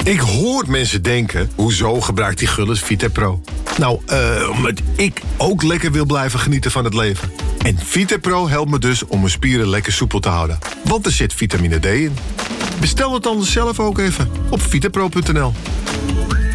Ik hoor mensen denken, hoezo gebruikt die Gullis VitaPro? Nou, omdat ik ook lekker wil blijven genieten van het leven. En VitaPro helpt me dus om mijn spieren lekker soepel te houden. Want er zit vitamine D in. Bestel het dan zelf ook even op vitapro.nl.